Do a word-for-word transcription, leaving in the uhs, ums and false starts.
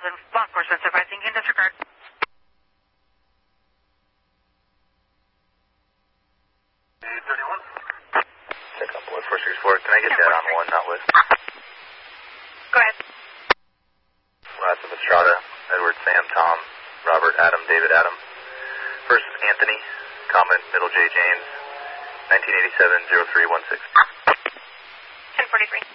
thousand, law enforcement supervising in disregard. thirty-one. Check on board four six four. Can I get Yeah, that on one, not with? Go ahead. Last of Estrada, Edward, Sam, Tom, Robert, Adam, David, Adam. First Anthony, comment, middle J. James, nineteen eighty-seven, oh three one six. ten forty-three.